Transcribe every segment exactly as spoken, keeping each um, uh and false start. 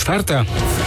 Czwarta.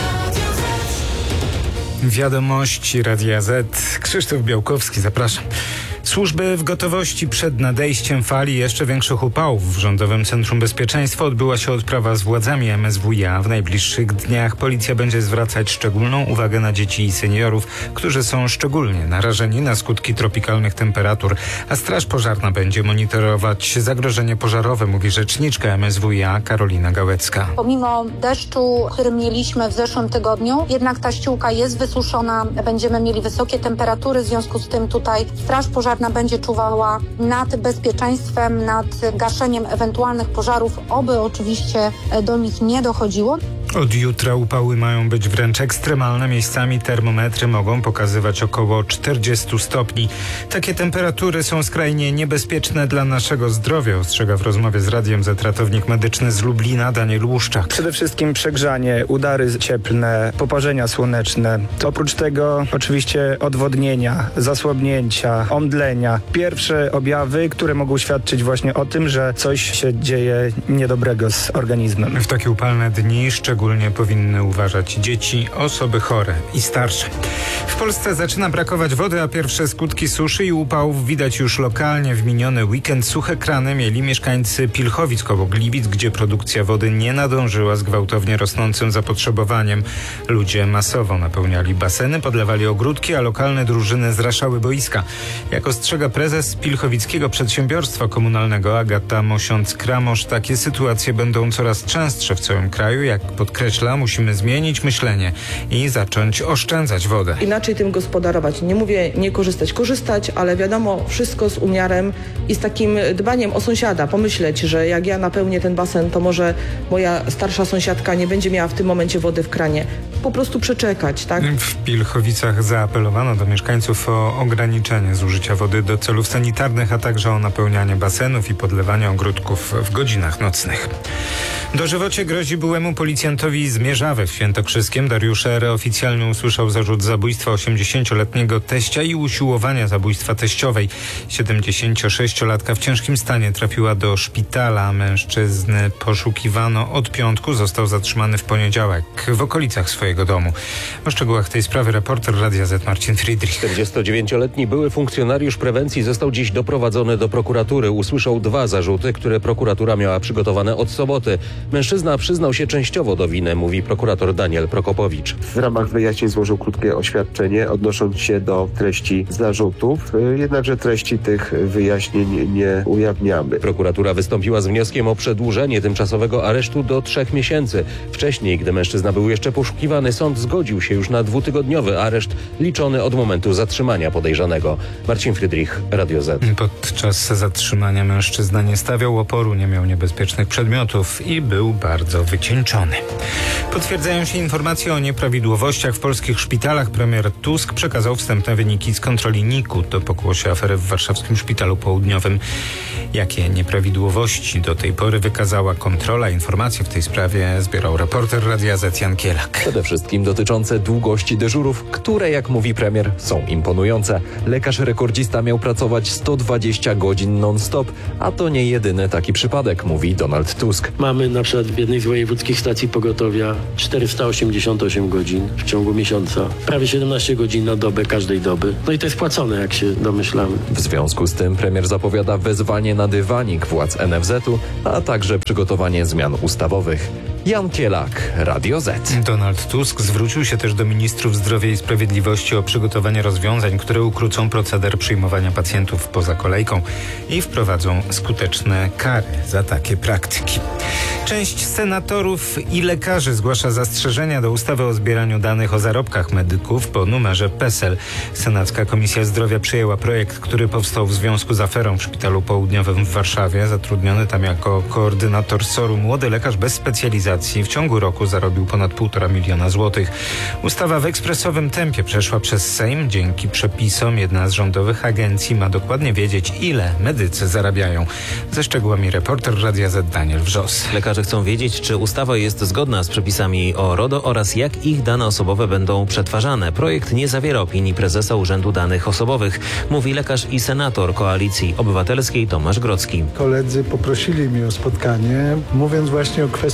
Wiadomości Radia Z. Krzysztof Białkowski, zapraszam. Służby w gotowości przed nadejściem fali jeszcze większych upałów. W Rządowym Centrum Bezpieczeństwa odbyła się odprawa z władzami M S W iA. W najbliższych dniach policja będzie zwracać szczególną uwagę na dzieci i seniorów, którzy są szczególnie narażeni na skutki tropikalnych temperatur, a Straż Pożarna będzie monitorować zagrożenie pożarowe, mówi rzeczniczka M S W iA Karolina Gałecka. Pomimo deszczu, który mieliśmy w zeszłym tygodniu, jednak ta ściółka jest wysuszona, będziemy mieli wysokie temperatury, w związku z tym tutaj Straż Pożarna będzie czuwała nad bezpieczeństwem, nad gaszeniem ewentualnych pożarów, oby oczywiście do nich nie dochodziło. Od jutra upały mają być wręcz ekstremalne. Miejscami termometry mogą pokazywać około czterdzieści stopni. Takie temperatury są skrajnie niebezpieczne dla naszego zdrowia, ostrzega w rozmowie z Radiem Z ratownik medyczny z Lublina Daniel Łuszczak. Przede wszystkim przegrzanie, udary cieplne, poparzenia słoneczne. Oprócz tego oczywiście odwodnienia, zasłabnięcia, omdlenia. Pierwsze objawy, które mogą świadczyć właśnie o tym, że coś się dzieje niedobrego z organizmem. W takie upalne dni szczególnie Szczególnie powinny uważać dzieci, osoby chore i starsze. W Polsce zaczyna brakować wody, a pierwsze skutki suszy i upałów widać już lokalnie. W miniony weekend suche krany mieli mieszkańcy Pilchowic koło Gliwic, gdzie produkcja wody nie nadążyła z gwałtownie rosnącym zapotrzebowaniem. Ludzie masowo napełniali baseny, podlewali ogródki, a lokalne drużyny zraszały boiska. Jak ostrzega prezes Pilchowickiego Przedsiębiorstwa Komunalnego Agata Mosiąc-Kramosz, takie sytuacje będą coraz częstsze w całym kraju. Jak podkreśla, musimy zmienić myślenie i zacząć oszczędzać wodę. Inaczej tym gospodarować. Nie mówię nie korzystać, korzystać, ale wiadomo, wszystko z umiarem i z takim dbaniem o sąsiada. Pomyśleć, że jak ja napełnię ten basen, to może moja starsza sąsiadka nie będzie miała w tym momencie wody w kranie. Po prostu przeczekać, tak? W Pilchowicach zaapelowano do mieszkańców o ograniczenie zużycia wody do celów sanitarnych, a także o napełnianie basenów i podlewanie ogródków w godzinach nocnych. Dożywocie grozi byłemu policjantowi z Mierzawy w Świętokrzyskiem. Dariusz R. oficjalnie usłyszał zarzut zabójstwa osiemdziesięcioletniego teścia i usiłowania zabójstwa teściowej. siedemdziesięciosześciolatka w ciężkim stanie trafiła do szpitala. Mężczyzny poszukiwano od piątku. Został zatrzymany w poniedziałek w okolicach swojego domu. O szczegółach tej sprawy reporter Radia Z Marcin Friedrich. czterdziestodziewięcioletni były funkcjonariusz prewencji został dziś doprowadzony do prokuratury. Usłyszał dwa zarzuty, które prokuratura miała przygotowane od soboty. Mężczyzna przyznał się częściowo do winy, mówi prokurator Daniel Prokopowicz. W ramach wyjaśnień złożył krótkie oświadczenie odnosząc się do treści zarzutów, jednakże treści tych wyjaśnień nie ujawniamy. Prokuratura wystąpiła z wnioskiem o przedłużenie tymczasowego aresztu do trzech miesięcy. Wcześniej, gdy mężczyzna był jeszcze poszukiwany, sąd zgodził się już na dwutygodniowy areszt liczony od momentu zatrzymania podejrzanego. Marcin Friedrich, Radio Z. Podczas zatrzymania mężczyzna nie stawiał oporu, nie miał niebezpiecznych przedmiotów i był bardzo wycieńczony. Potwierdzają się informacje o nieprawidłowościach w polskich szpitalach. Premier Tusk przekazał wstępne wyniki z kontroli N I K U. To pokłosie afery w warszawskim Szpitalu Południowym. Jakie nieprawidłowości do tej pory wykazała kontrola? Informacje w tej sprawie zbierał reporter Radia Z Jan Kielak. Przede wszystkim dotyczące długości dyżurów, które, jak mówi premier, są imponujące. Lekarz rekordzista miał pracować sto dwadzieścia godzin non-stop, a to nie jedyny taki przypadek, mówi Donald Tusk. Mamy na przykład w jednej z wojewódzkich stacji pogotowia czterysta osiemdziesiąt osiem godzin w ciągu miesiąca. Prawie siedemnaście godzin na dobę każdej doby. No i to jest płacone, jak się domyślamy. W związku z tym premier zapowiada wezwanie na dywanik władz N F Z-u, a także przygotowanie zmian ustawowych. Jan Kielak, Radio Z. Donald Tusk zwrócił się też do ministrów zdrowia i sprawiedliwości o przygotowanie rozwiązań, które ukrócą proceder przyjmowania pacjentów poza kolejką i wprowadzą skuteczne kary za takie praktyki. Część senatorów i lekarzy zgłasza zastrzeżenia do ustawy o zbieraniu danych o zarobkach medyków po numerze PESEL. Senacka Komisja Zdrowia przyjęła projekt, który powstał w związku z aferą w Szpitalu Południowym w Warszawie. Zatrudniony tam jako koordynator S O R-u młody lekarz bez specjalizacji w ciągu roku zarobił ponad półtora miliona złotych. Ustawa w ekspresowym tempie przeszła przez Sejm. Dzięki przepisom jedna z rządowych agencji ma dokładnie wiedzieć, ile medycy zarabiają. Ze szczegółami reporter Radia Z Daniel Wrzos. Lekarze chcą wiedzieć, czy ustawa jest zgodna z przepisami o RODO oraz jak ich dane osobowe będą przetwarzane. Projekt nie zawiera opinii prezesa Urzędu Danych Osobowych, mówi lekarz i senator Koalicji Obywatelskiej Tomasz Grodzki. Koledzy poprosili mnie o spotkanie, mówiąc właśnie o kwestiach RODO.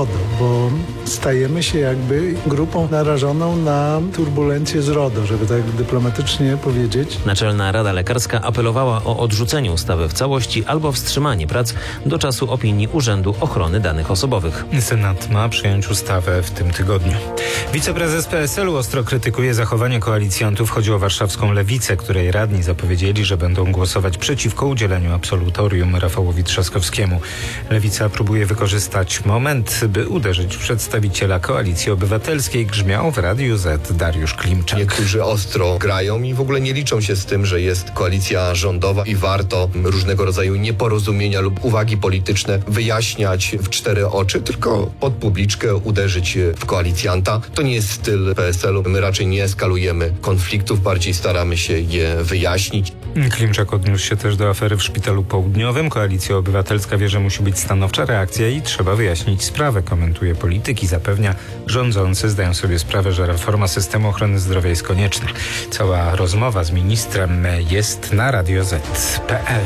RODO, bo stajemy się jakby grupą narażoną na turbulencje z RODO, żeby tak dyplomatycznie powiedzieć. Naczelna Rada Lekarska apelowała o odrzucenie ustawy w całości albo wstrzymanie prac do czasu opinii Urzędu Ochrony Danych Osobowych. Senat ma przyjąć ustawę w tym tygodniu. Wiceprezes P S L-u ostro krytykuje zachowanie koalicjantów. Chodzi o warszawską Lewicę, której radni zapowiedzieli, że będą głosować przeciwko udzieleniu absolutorium Rafałowi Trzaskowskiemu. Lewica próbuje wykorzystać moment, by uderzyć w przedstawiciela Koalicji Obywatelskiej. Grzmiał w Radiu Z Dariusz Klimczak. Niektórzy ostro grają i w ogóle nie liczą się z tym, że jest koalicja rządowa i warto różnego rodzaju nieporozumienia lub uwagi polityczne wyjaśniać w cztery oczy, tylko pod publiczkę uderzyć w koalicjanta. To nie jest styl P S L-u. My raczej nie eskalujemy konfliktów, bardziej staramy się je wyjaśnić. Klimczak odniósł się też do afery w Szpitalu Południowym. Koalicja Obywatelska wie, że musi być stanowcza reakcja i trzeba wyjaśnić sprawę, komentuje polityk i zapewnia, rządzący zdają sobie sprawę, że reforma systemu ochrony zdrowia jest konieczna. Cała rozmowa z ministrem jest na radio zet kropka pe el.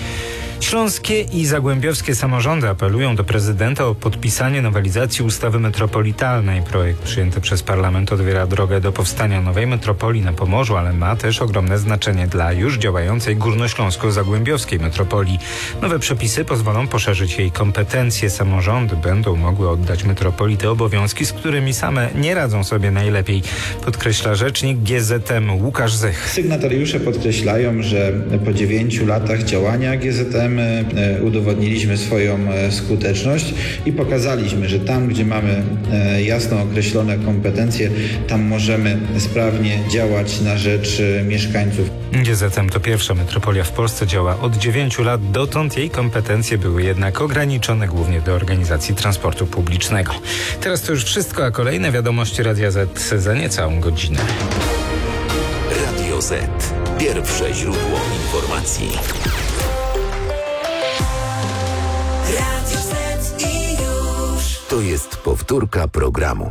Śląskie i zagłębiowskie samorządy apelują do prezydenta o podpisanie nowelizacji ustawy metropolitalnej. Projekt przyjęty przez parlament otwiera drogę do powstania nowej metropolii na Pomorzu, ale ma też ogromne znaczenie dla już działającej górnośląsko-zagłębiowskiej metropolii. Nowe przepisy pozwolą poszerzyć jej kompetencje. Samorządy będą mogły oddać metropolii te obowiązki, z którymi same nie radzą sobie najlepiej, podkreśla rzecznik G Z M Łukasz Zych. Sygnatariusze podkreślają, że po dziewięciu latach działania G Z M udowodniliśmy swoją skuteczność i pokazaliśmy, że tam, gdzie mamy jasno określone kompetencje, tam możemy sprawnie działać na rzecz mieszkańców. G Z M to pierwsza metropolia w Polsce, działa od dziewięciu lat. Dotąd jej kompetencje były jednak ograniczone głównie do organizacji transportu publicznego. Teraz to już wszystko, a kolejne wiadomości Radia Z za niecałą godzinę. Radio Z. Pierwsze źródło informacji. Radio Z i już. To jest powtórka programu.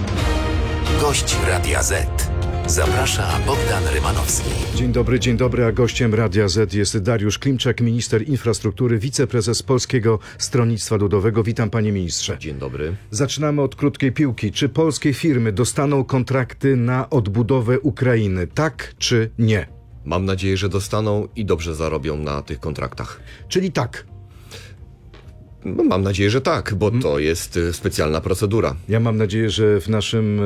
Gość Radia Z. Zaprasza Bogdan Rymanowski. Dzień dobry, dzień dobry, a gościem Radia Z jest Dariusz Klimczak, minister infrastruktury, wiceprezes Polskiego Stronnictwa Ludowego. Witam, panie ministrze. Dzień dobry. Zaczynamy od krótkiej piłki. Czy polskie firmy dostaną kontrakty na odbudowę Ukrainy? Tak czy nie? Mam nadzieję, że dostaną i dobrze zarobią na tych kontraktach. Czyli tak? No, mam nadzieję, że tak, bo to jest specjalna procedura. Ja mam nadzieję, że w naszym...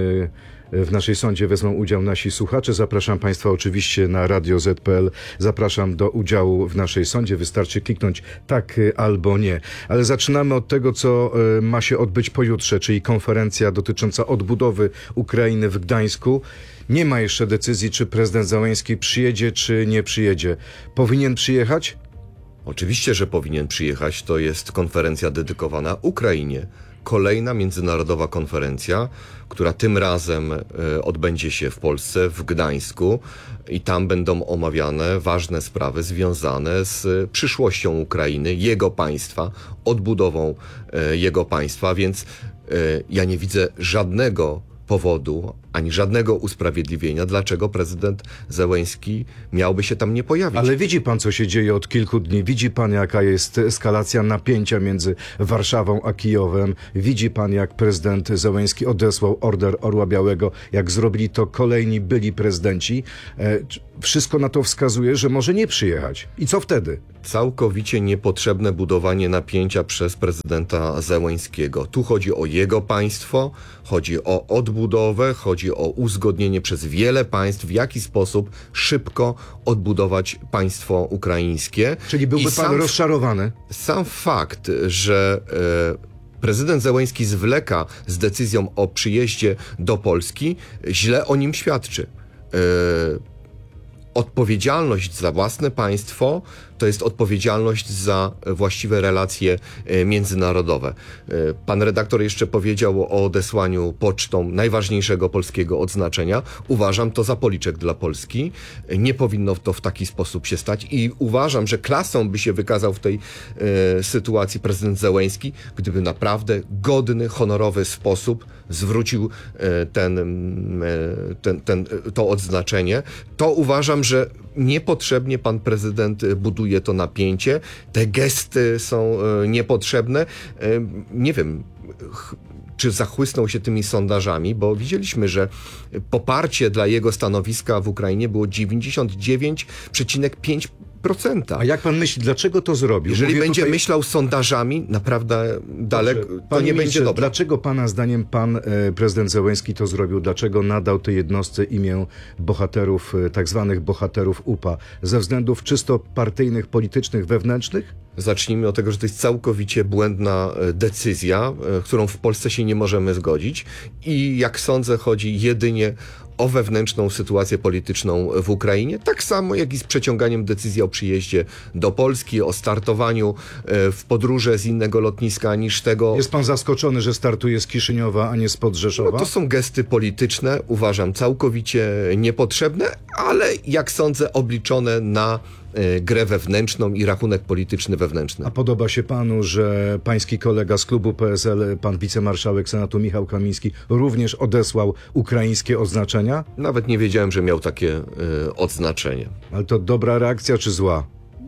W naszej sądzie wezmą udział nasi słuchacze. Zapraszam państwa oczywiście na radio zet kropka pe el. Zapraszam do udziału w naszej sądzie. Wystarczy kliknąć tak albo nie. Ale zaczynamy od tego, co ma się odbyć pojutrze, czyli konferencja dotycząca odbudowy Ukrainy w Gdańsku. Nie ma jeszcze decyzji, czy prezydent Zełenski przyjedzie, czy nie przyjedzie. Powinien przyjechać? Oczywiście, że powinien przyjechać. To jest konferencja dedykowana Ukrainie. Kolejna międzynarodowa konferencja, która tym razem y, odbędzie się w Polsce, w Gdańsku i tam będą omawiane ważne sprawy związane z y, przyszłością Ukrainy, jego państwa, odbudową y, jego państwa, więc y, ja nie widzę żadnego powodu, ani żadnego usprawiedliwienia, dlaczego prezydent Zełenski miałby się tam nie pojawić. Ale widzi pan, co się dzieje od kilku dni. Widzi pan, jaka jest eskalacja napięcia między Warszawą a Kijowem. Widzi pan, jak prezydent Zełenski odesłał order Orła Białego, jak zrobili to kolejni byli prezydenci. E, wszystko na to wskazuje, że może nie przyjechać. I co wtedy? Całkowicie niepotrzebne budowanie napięcia przez prezydenta Zełenskiego. Tu chodzi o jego państwo, chodzi o odbudowę, chodzi o uzgodnienie przez wiele państw, w jaki sposób szybko odbudować państwo ukraińskie. Czyli byłby I pan sam, rozczarowany? Sam fakt, że e, prezydent Zełenski zwleka z decyzją o przyjeździe do Polski, źle o nim świadczy. E, Odpowiedzialność za własne państwo to jest odpowiedzialność za właściwe relacje międzynarodowe. Pan redaktor jeszcze powiedział o odesłaniu pocztą najważniejszego polskiego odznaczenia. Uważam to za policzek dla Polski. Nie powinno to w taki sposób się stać i uważam, że klasą by się wykazał w tej e, sytuacji prezydent Zełenski, gdyby naprawdę godny, honorowy sposób zwrócił e, ten, e, ten, ten, to odznaczenie. To uważam, że niepotrzebnie pan prezydent buduje to napięcie. Te gesty są e, niepotrzebne. E, nie wiem, czy zachłysnął się tymi sondażami, bo widzieliśmy, że poparcie dla jego stanowiska w Ukrainie było dziewięćdziesiąt dziewięć przecinek pięć procent. A jak pan myśli, dlaczego to zrobił? Jeżeli Mówię będzie tutaj... myślał sondażami, naprawdę daleko, Dobrze. to Panie nie ministrze, będzie dobre. Dlaczego pana zdaniem pan e, prezydent Zełenski to zrobił? Dlaczego nadał tej jednostce imię bohaterów, e, tak zwanych bohaterów U P A? Ze względów czysto partyjnych, politycznych, wewnętrznych? Zacznijmy od tego, że to jest całkowicie błędna decyzja, którą w Polsce się nie możemy zgodzić i jak sądzę chodzi jedynie o wewnętrzną sytuację polityczną w Ukrainie, tak samo jak i z przeciąganiem decyzji o przyjeździe do Polski, o startowaniu w podróże z innego lotniska niż tego. Jest pan zaskoczony, że startuje z Kiszyniowa, a nie spod Rzeszowa? No to są gesty polityczne, uważam całkowicie niepotrzebne, ale jak sądzę obliczone na grę wewnętrzną i rachunek polityczny wewnętrzny. A podoba się panu, że pański kolega z klubu P S L, pan wicemarszałek Senatu Michał Kamiński, również odesłał ukraińskie odznaczenia? Nawet nie wiedziałem, że miał takie y, odznaczenie. Ale to dobra reakcja czy zła?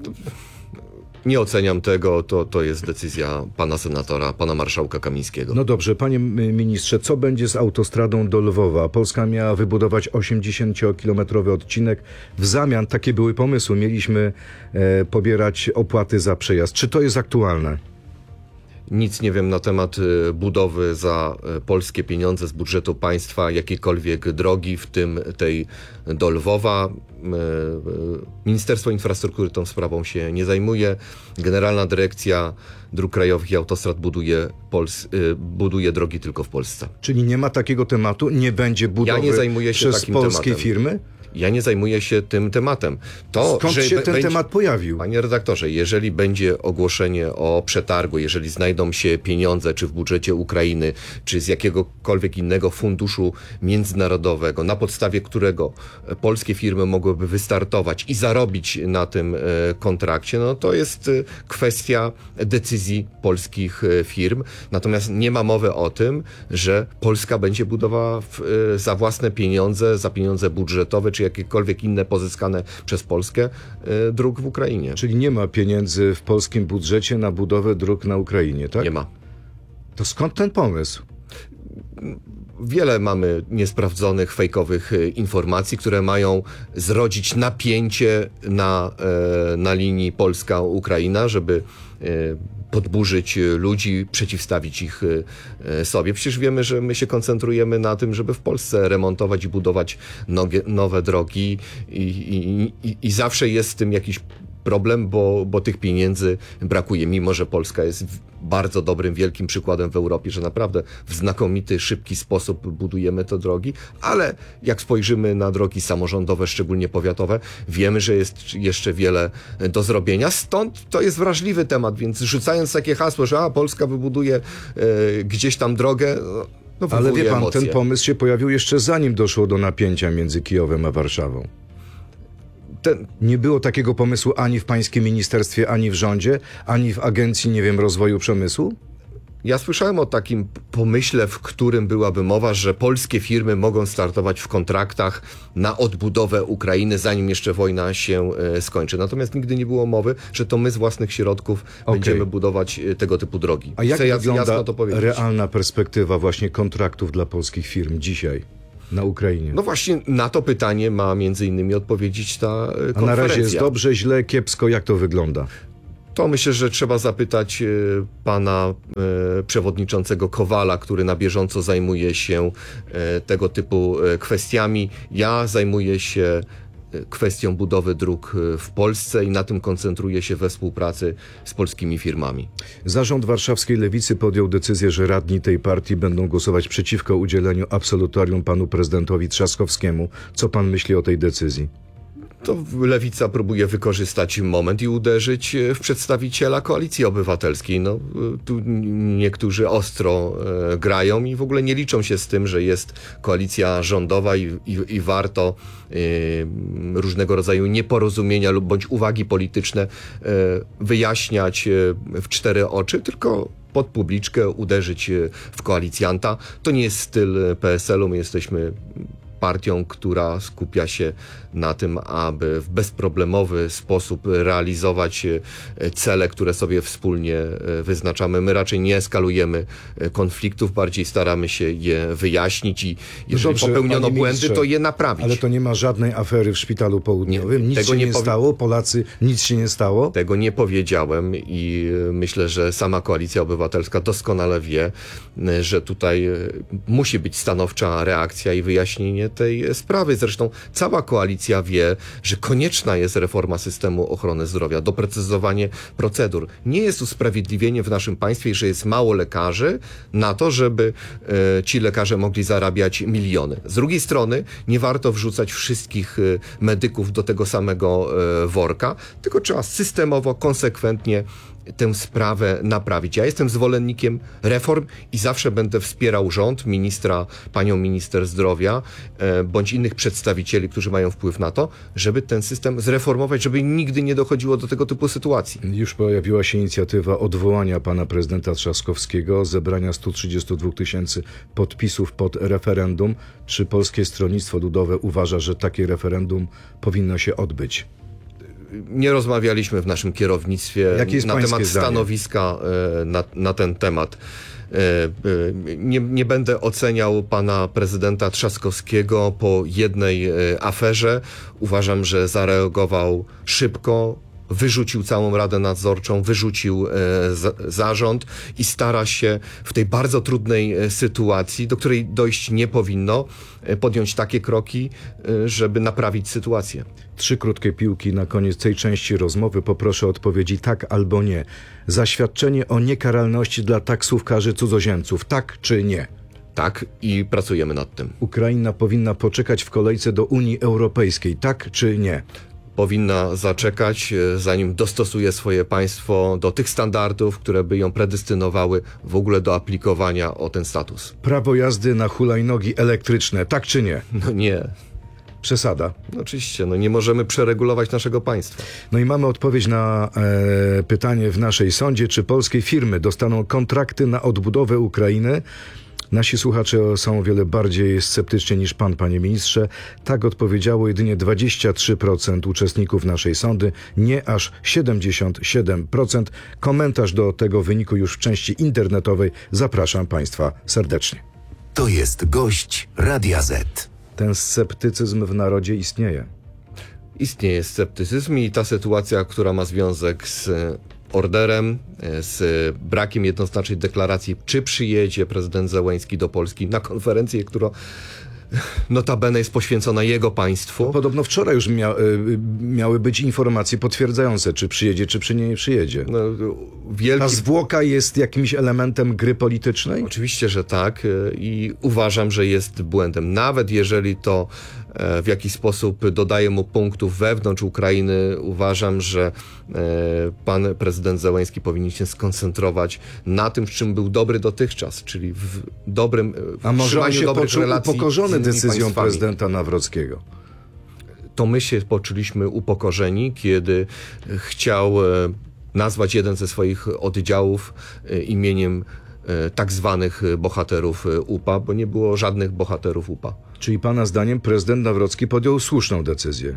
Nie oceniam tego, to, to jest decyzja pana senatora, pana marszałka Kamińskiego. No dobrze, panie ministrze, co będzie z autostradą do Lwowa? Polska miała wybudować osiemdziesięciokilometrowy odcinek. W zamian, takie były pomysły, mieliśmy e, pobierać opłaty za przejazd. Czy to jest aktualne? Nic nie wiem na temat budowy za polskie pieniądze z budżetu państwa jakiejkolwiek drogi, w tym tej do Lwowa. Ministerstwo Infrastruktury tą sprawą się nie zajmuje. Generalna Dyrekcja Dróg Krajowych i Autostrad buduje, Pols- buduje drogi tylko w Polsce. Czyli nie ma takiego tematu? Nie będzie budowy ja nie zajmuję się przez takim polskie tematem. firmy? Ja nie zajmuję się tym tematem. To, Skąd że się be- ten będzie... temat pojawił? Panie redaktorze, jeżeli będzie ogłoszenie o przetargu, jeżeli znajdą się pieniądze, czy w budżecie Ukrainy, czy z jakiegokolwiek innego funduszu międzynarodowego, na podstawie którego polskie firmy mogłyby wystartować i zarobić na tym kontrakcie, no to jest kwestia decyzji polskich firm. Natomiast nie ma mowy o tym, że Polska będzie budowała w, za własne pieniądze, za pieniądze budżetowe, czy jakiekolwiek inne pozyskane przez Polskę y, dróg w Ukrainie. Czyli nie ma pieniędzy w polskim budżecie na budowę dróg na Ukrainie, tak? Nie ma. To skąd ten pomysł? Wiele mamy niesprawdzonych, fejkowych informacji, które mają zrodzić napięcie na, na linii Polska-Ukraina, żeby podburzyć ludzi, przeciwstawić ich sobie. Przecież wiemy, że my się koncentrujemy na tym, żeby w Polsce remontować i budować nogie, nowe drogi i, i, i, i zawsze jest z tym jakiś problem, bo, bo tych pieniędzy brakuje, mimo że Polska jest bardzo dobrym, wielkim przykładem w Europie, że naprawdę w znakomity, szybki sposób budujemy te drogi, ale jak spojrzymy na drogi samorządowe, szczególnie powiatowe, wiemy, że jest jeszcze wiele do zrobienia. Stąd to jest wrażliwy temat, więc rzucając takie hasło, że a, Polska wybuduje e, gdzieś tam drogę, no, ale wie pan, emocje. ten pomysł się pojawił jeszcze zanim doszło do napięcia między Kijowem a Warszawą. Ten... Nie było takiego pomysłu ani w pańskim ministerstwie, ani w rządzie, ani w Agencji, nie wiem, Rozwoju Przemysłu? Ja słyszałem o takim pomyśle, w którym byłaby mowa, że polskie firmy mogą startować w kontraktach na odbudowę Ukrainy, zanim jeszcze wojna się e, skończy. Natomiast nigdy nie było mowy, że to my z własnych środków okay. będziemy budować e, tego typu drogi. A jak Chcę wygląda jasno to powiedzieć. realna perspektywa właśnie kontraktów dla polskich firm dzisiaj na Ukrainie? No właśnie na to pytanie ma między innymi odpowiedzieć ta konferencja. A na razie jest dobrze, źle, kiepsko, jak to wygląda? To myślę, że trzeba zapytać y, pana y, przewodniczącego Kowala, który na bieżąco zajmuje się y, tego typu y, kwestiami. Ja zajmuję się y, kwestią budowy dróg y, w Polsce i na tym koncentruję się we współpracy z polskimi firmami. Zarząd warszawskiej Lewicy podjął decyzję, że radni tej partii będą głosować przeciwko udzieleniu absolutorium panu prezydentowi Trzaskowskiemu. Co pan myśli o tej decyzji? To Lewica próbuje wykorzystać moment i uderzyć w przedstawiciela Koalicji Obywatelskiej. No, tu niektórzy ostro e, grają i w ogóle nie liczą się z tym, że jest koalicja rządowa i, i, i warto e, różnego rodzaju nieporozumienia lub bądź uwagi polityczne e, wyjaśniać e, w cztery oczy, tylko pod publiczkę uderzyć w koalicjanta. To nie jest styl P S L u, my jesteśmy partią, która skupia się na tym, aby w bezproblemowy sposób realizować cele, które sobie wspólnie wyznaczamy. My raczej nie eskalujemy konfliktów, bardziej staramy się je wyjaśnić i jeżeli Dobrze, popełniono panie błędy, ministrze, to je naprawić. Ale to nie ma żadnej afery w Szpitalu Południowym, Nie, nic tego się nie, nie powie- stało, Polacy, nic się nie stało? Tego nie powiedziałem i myślę, że sama Koalicja Obywatelska doskonale wie, że tutaj musi być stanowcza reakcja i wyjaśnienie tej sprawy. Zresztą cała koalicja wie, że konieczna jest reforma systemu ochrony zdrowia, doprecyzowanie procedur. Nie jest usprawiedliwienie w naszym państwie, że jest mało lekarzy na to, żeby e, ci lekarze mogli zarabiać miliony. Z drugiej strony nie warto wrzucać wszystkich e, medyków do tego samego e, worka, tylko trzeba systemowo, konsekwentnie tę sprawę naprawić. Ja jestem zwolennikiem reform i zawsze będę wspierał rząd, ministra, panią minister zdrowia, e, bądź innych przedstawicieli, którzy mają wpływ na to, żeby ten system zreformować, żeby nigdy nie dochodziło do tego typu sytuacji. Już pojawiła się inicjatywa odwołania pana prezydenta Trzaskowskiego, zebrania stu trzydziestu dwóch tysięcy podpisów pod referendum. Czy Polskie Stronnictwo Ludowe uważa, że takie referendum powinno się odbyć? Nie rozmawialiśmy w naszym kierownictwie Jakie jest na pańskie temat zdanie? stanowiska e, na, na ten temat. E, e, Nie, nie będę oceniał pana prezydenta Trzaskowskiego po jednej e, aferze. Uważam, że zareagował szybko, wyrzucił całą Radę Nadzorczą, wyrzucił e, za, zarząd i stara się w tej bardzo trudnej e, sytuacji, do której dojść nie powinno, e, podjąć takie kroki, e, żeby naprawić sytuację. Trzy krótkie piłki na koniec tej części rozmowy. Poproszę o odpowiedzi tak albo nie. Zaświadczenie o niekaralności dla taksówkarzy cudzoziemców. Tak czy nie? Tak, i pracujemy nad tym. Ukraina powinna poczekać w kolejce do Unii Europejskiej. Tak czy nie? Powinna zaczekać, e, zanim dostosuje swoje państwo do tych standardów, które by ją predestynowały w ogóle do aplikowania o ten status. Prawo jazdy na hulajnogi elektryczne. Tak czy nie? No nie. Przesada. No oczywiście, no nie możemy przeregulować naszego państwa. No i mamy odpowiedź na e, pytanie w naszej sądzie, czy polskie firmy dostaną kontrakty na odbudowę Ukrainy. Nasi słuchacze są o wiele bardziej sceptyczni niż pan, panie ministrze. Tak odpowiedziało jedynie dwadzieścia trzy procent uczestników naszej sądy, nie aż siedemdziesiąt siedem procent. Komentarz do tego wyniku już w części internetowej. Zapraszam państwa serdecznie. To jest gość Radia Z. Ten sceptycyzm w narodzie istnieje. Istnieje sceptycyzm i ta sytuacja, która ma związek z orderem, z brakiem jednoznacznej deklaracji, czy przyjedzie prezydent Zełenski do Polski na konferencję, która notabene jest poświęcona jego państwu. Podobno wczoraj już mia, miały być informacje potwierdzające, czy przyjedzie, czy przy nie przyjedzie. No, wielki... Ta zwłoka jest jakimś elementem gry politycznej? Oczywiście, że tak i uważam, że jest błędem. Nawet jeżeli to w jakiś sposób dodaje mu punktów wewnątrz Ukrainy, uważam, że pan prezydent Zełenski powinien się skoncentrować na tym, w czym był dobry dotychczas, czyli w dobrym w A może on się dobrych poczuł relacji upokorzony decyzją państwami. prezydenta Nawrockiego? To my się poczuliśmy upokorzeni, kiedy chciał nazwać jeden ze swoich oddziałów imieniem tak zwanych bohaterów U P A, bo nie było żadnych bohaterów U P A. Czyli pana zdaniem prezydent Nawrocki podjął słuszną decyzję?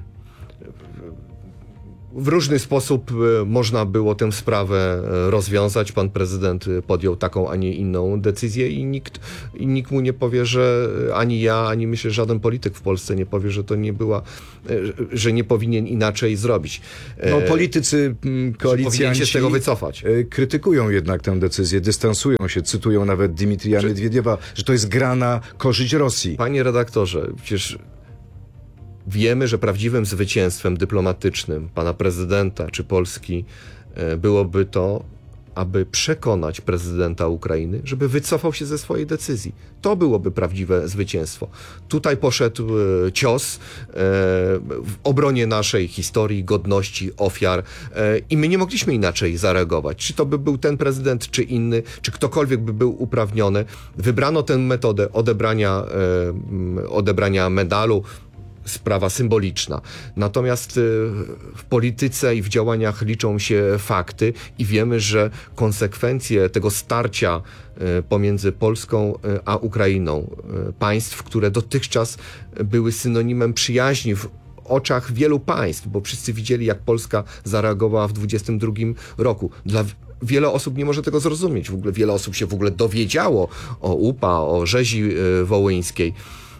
W różny sposób można było tę sprawę rozwiązać. Pan prezydent podjął taką, a nie inną decyzję i nikt, i nikt mu nie powie, że ani ja, ani myślę, żaden polityk w Polsce nie powie, że to nie była, że nie powinien inaczej zrobić. No politycy, koalicjanci powinien się z tego wycofać. Krytykują jednak tę decyzję, dystansują się, cytują nawet Dmitrija że... Miedwiediewa, że to jest gra na korzyść Rosji. Panie redaktorze, przecież wiemy, że prawdziwym zwycięstwem dyplomatycznym pana prezydenta czy Polski byłoby to, aby przekonać prezydenta Ukrainy, żeby wycofał się ze swojej decyzji. To byłoby prawdziwe zwycięstwo. Tutaj poszedł cios w obronie naszej historii, godności, ofiar i my nie mogliśmy inaczej zareagować. Czy to by był ten prezydent, czy inny, czy ktokolwiek by był uprawniony. Wybrano tę metodę odebrania, odebrania medalu. sprawa symboliczna. Natomiast w polityce i w działaniach liczą się fakty i wiemy, że konsekwencje tego starcia pomiędzy Polską a Ukrainą, państw, które dotychczas były synonimem przyjaźni w oczach wielu państw, bo wszyscy widzieli, jak Polska zareagowała w dwudziestym drugim roku. Dla wiele osób nie może tego zrozumieć. W ogóle wiele osób się w ogóle dowiedziało o U P A, o rzezi wołyńskiej.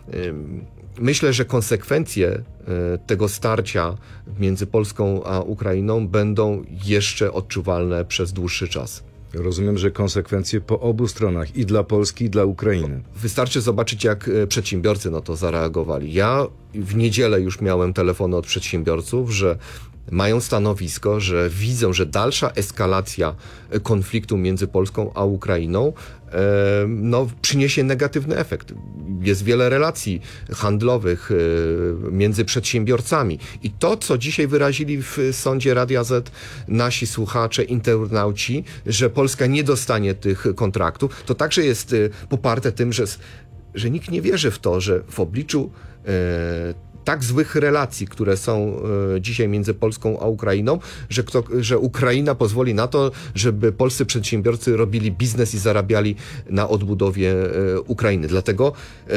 Myślę, że konsekwencje tego starcia między Polską a Ukrainą będą jeszcze odczuwalne przez dłuższy czas. Rozumiem, że konsekwencje po obu stronach, i dla Polski, i dla Ukrainy. Wystarczy zobaczyć, jak przedsiębiorcy na to zareagowali. Ja w niedzielę już miałem telefony od przedsiębiorców, że mają stanowisko, że widzą, że dalsza eskalacja konfliktu między Polską a Ukrainą e, no, przyniesie negatywny efekt. Jest wiele relacji handlowych e, między przedsiębiorcami. I to, co dzisiaj wyrazili w sądzie Radia Z nasi słuchacze, internauci, że Polska nie dostanie tych kontraktów, to także jest e, poparte tym, że, że nikt nie wierzy w to, że w obliczu e, tak złych relacji, które są e, dzisiaj między Polską a Ukrainą, że, kto, że Ukraina pozwoli na to, żeby polscy przedsiębiorcy robili biznes i zarabiali na odbudowie e, Ukrainy. Dlatego e,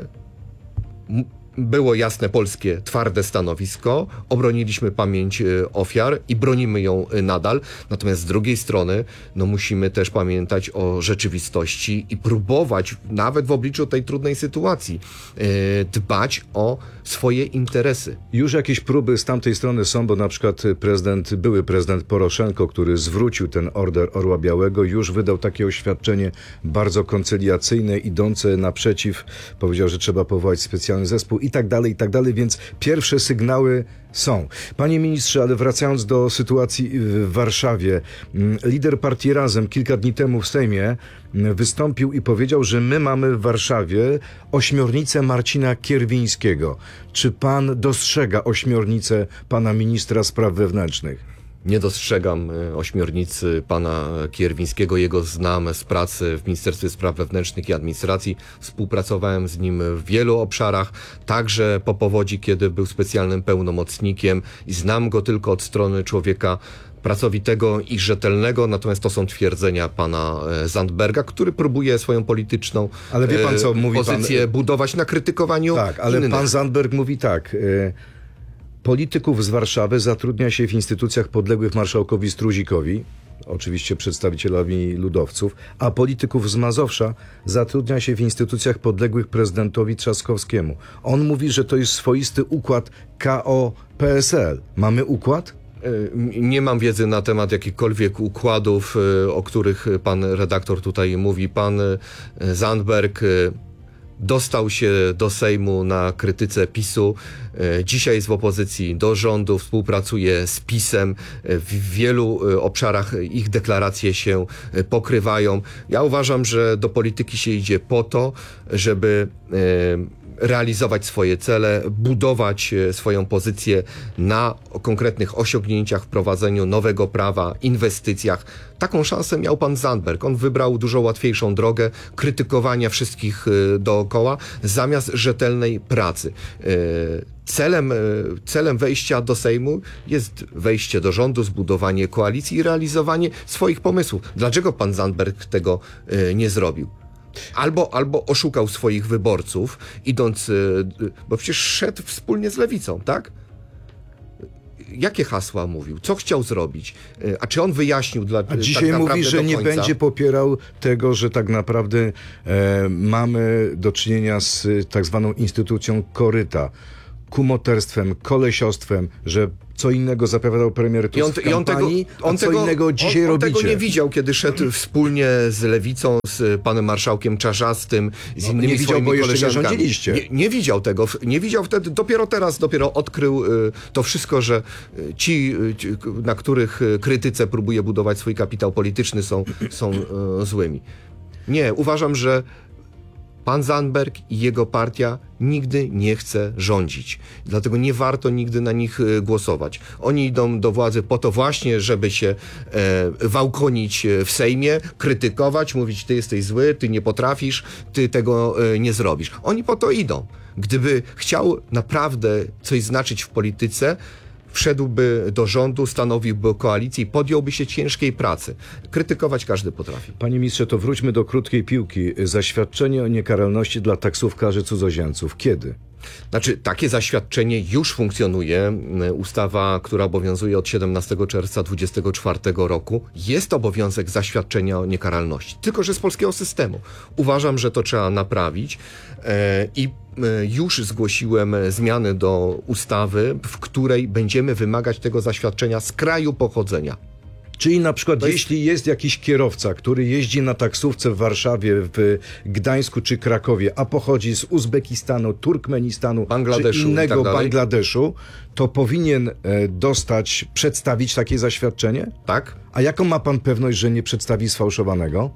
m, było jasne polskie, twarde stanowisko, obroniliśmy pamięć ofiar i bronimy ją nadal. Natomiast z drugiej strony no musimy też pamiętać o rzeczywistości i próbować nawet w obliczu tej trudnej sytuacji yy, dbać o swoje interesy. Już jakieś próby z tamtej strony są, bo na przykład prezydent, były prezydent Poroszenko, który zwrócił ten order Orła Białego, już wydał takie oświadczenie bardzo koncyliacyjne, idące naprzeciw, powiedział, że trzeba powołać specjalny zespół i tak dalej, i tak dalej, więc pierwsze sygnały są. Panie ministrze, ale wracając do sytuacji w Warszawie, lider partii Razem kilka dni temu w Sejmie wystąpił i powiedział, że my mamy w Warszawie ośmiornicę Marcina Kierwińskiego. Czy pan dostrzega ośmiornicę pana ministra spraw wewnętrznych? Nie dostrzegam ośmiornicy pana Kierwińskiego. Jego znam z pracy w Ministerstwie Spraw Wewnętrznych i Administracji. Współpracowałem z nim w wielu obszarach, także po powodzi, kiedy był specjalnym pełnomocnikiem i znam go tylko od strony człowieka pracowitego i rzetelnego, natomiast to są twierdzenia pana Zandberga, który próbuje swoją polityczną ale wie pan, co mówi pozycję pan... budować na krytykowaniu Tak, ale innych. Pan Zandberg mówi tak... Y- Polityków z Warszawy zatrudnia się w instytucjach podległych marszałkowi Struzikowi, oczywiście przedstawicielowi ludowców, a polityków z Mazowsza zatrudnia się w instytucjach podległych prezydentowi Trzaskowskiemu. On mówi, że to jest swoisty układ K O P S L. Mamy układ? Nie mam wiedzy na temat jakichkolwiek układów, o których pan redaktor tutaj mówi. Pan Zandberg dostał się do Sejmu na krytyce PiSu. Dzisiaj jest w opozycji do rządu, współpracuje z PiSem. W wielu obszarach ich deklaracje się pokrywają. Ja uważam, że do polityki się idzie po to, żeby realizować swoje cele, budować swoją pozycję na konkretnych osiągnięciach, wprowadzeniu nowego prawa, inwestycjach. Taką szansę miał pan Zandberg. On wybrał dużo łatwiejszą drogę krytykowania wszystkich dookoła zamiast rzetelnej pracy. Celem, celem wejścia do Sejmu jest wejście do rządu, zbudowanie koalicji i realizowanie swoich pomysłów. Dlaczego pan Zandberg tego nie zrobił? Albo, albo oszukał swoich wyborców, idąc, bo przecież szedł wspólnie z Lewicą, tak? Jakie hasła mówił? Co chciał zrobić? A czy on wyjaśnił dla A dzisiaj tak mówi, że nie będzie popierał tego, że tak naprawdę e, mamy do czynienia z tak zwaną instytucją koryta, kumoterstwem, kolesiostwem, że co innego zapowiadał premier Tusk I on, w kampanii, i on tego, on a co tego, innego dzisiaj on, on robicie. tego nie widział, kiedy szedł wspólnie z Lewicą, z panem marszałkiem Czarzastym, z no, innymi nie widział, swoimi bo jeszcze koleżankami. nie rządziliście. Nie, nie widział tego. Nie widział wtedy, dopiero teraz, dopiero odkrył y, to wszystko, że ci, ci, na których krytyce próbuje budować swój kapitał polityczny, są, są y, złymi. Nie, uważam, że Pan Zandberg i jego partia nigdy nie chce rządzić. Dlatego nie warto nigdy na nich głosować. Oni idą do władzy po to właśnie, żeby się e, wałkonić w Sejmie, krytykować, mówić, ty jesteś zły, ty nie potrafisz, ty tego e, nie zrobisz. Oni po to idą. Gdyby chciał naprawdę coś znaczyć w polityce, wszedłby do rządu, stanowiłby koalicję i podjąłby się ciężkiej pracy. Krytykować każdy potrafi. Panie ministrze, to wróćmy do krótkiej piłki. Zaświadczenie o niekaralności dla taksówkarzy cudzoziemców. Kiedy? Znaczy, takie zaświadczenie już funkcjonuje. Ustawa, która obowiązuje od siedemnastego czerwca dwudziestego czwartego roku, jest obowiązek zaświadczenia o niekaralności. Tylko że z polskiego systemu. Uważam, że to trzeba naprawić e, i już zgłosiłem zmiany do ustawy, w której będziemy wymagać tego zaświadczenia z kraju pochodzenia. Czyli na przykład jest... jeśli jest jakiś kierowca, który jeździ na taksówce w Warszawie, w Gdańsku czy Krakowie, a pochodzi z Uzbekistanu, Turkmenistanu Bangladeszu czy innego i tak dalej. Bangladeszu, to powinien e, dostać, przedstawić takie zaświadczenie? Tak. A jaką ma pan pewność, że nie przedstawi sfałszowanego?